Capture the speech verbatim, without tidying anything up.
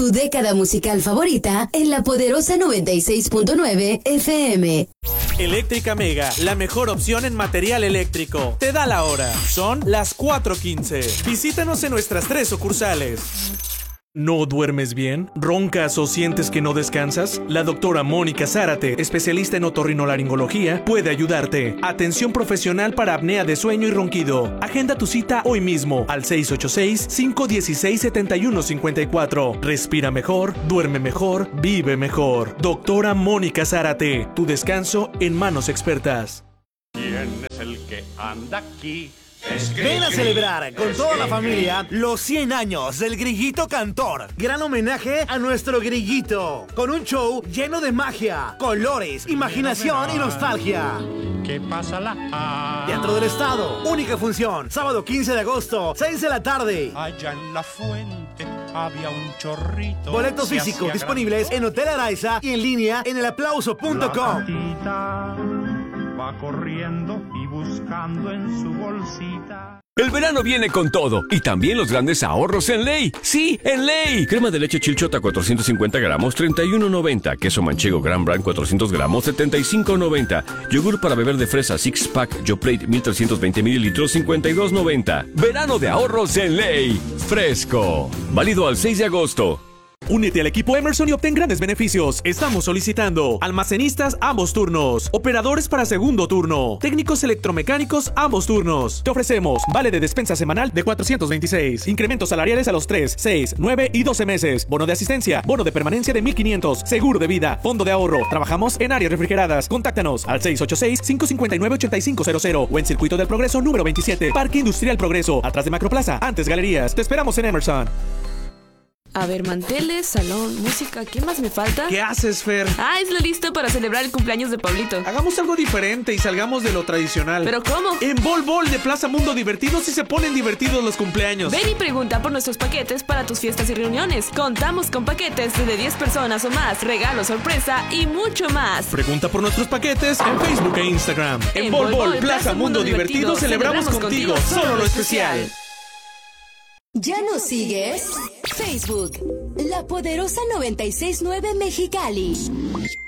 Tu década musical favorita en la poderosa noventa y seis punto nueve F M. Eléctrica Mega, la mejor opción en material eléctrico. Te da la hora. Son las cuatro quince. Visítanos en nuestras tres sucursales. ¿No duermes bien? ¿Roncas o sientes que no descansas? La doctora Mónica Zárate, especialista en otorrinolaringología, puede ayudarte. Atención profesional para apnea de sueño y ronquido. Agenda tu cita hoy mismo al seis ocho seis, cinco uno seis, siete uno cinco cuatro. Respira mejor, duerme mejor, vive mejor. Doctora Mónica Zárate, tu descanso en manos expertas. ¿Quién es el que anda aquí? Ven a celebrar con toda la familia los cien años del Grillito Cantor. Gran homenaje a nuestro grillito, con un show lleno de magia, colores, imaginación y nostalgia. ¿Qué pasa la? Teatro del Estado, única función, sábado quince de agosto, seis de la tarde. Allá en la fuente había un chorrito. Boletos físicos disponibles en Hotel Araiza y en línea en el aplauso punto com. Va corriendo y buscando en su bolsita. El verano viene con todo y también los grandes ahorros en Ley. ¡Sí, en Ley! Crema de leche Chilchota cuatrocientos cincuenta gramos, treinta y uno noventa. Queso manchego Gran Brand cuatrocientos gramos, setenta y cinco noventa. Yogur para beber de fresa Six Pack Yoplait mil trescientos veinte mililitros, cincuenta y dos noventa. Verano de ahorros en Ley. Fresco. Válido al seis de agosto. Únete al equipo Emerson y obtén grandes beneficios. Estamos solicitando almacenistas ambos turnos, operadores para segundo turno, técnicos electromecánicos ambos turnos. Te ofrecemos vale de despensa semanal de cuatrocientos veintiséis, incrementos salariales a los tres, seis, nueve y doce meses, bono de asistencia, bono de permanencia de mil quinientos, seguro de vida, fondo de ahorro. Trabajamos en áreas refrigeradas. Contáctanos al seis ocho seis, cinco cinco nueve, ocho cinco cero cero o en Circuito del Progreso número veintisiete, Parque Industrial Progreso, atrás de Macroplaza, antes Galerías. Te esperamos en Emerson. A ver, manteles, salón, música, ¿qué más me falta? ¿Qué haces, Fer? Ah, es la lista para celebrar el cumpleaños de Pablito. Hagamos algo diferente y salgamos de lo tradicional. ¿Pero cómo? En Bol Bol de Plaza Mundo Divertido sí se ponen divertidos los cumpleaños. Ven y pregunta por nuestros paquetes para tus fiestas y reuniones. Contamos con paquetes de diez personas o más, regalos sorpresa y mucho más. Pregunta por nuestros paquetes en Facebook e Instagram. En, en Bol Bol, Bol Plaza Mundo, Mundo Divertido, Divertido celebramos, celebramos contigo, contigo solo lo especial. ¿Ya nos sigues? Facebook, La Poderosa noventa y seis punto nueve Mexicali.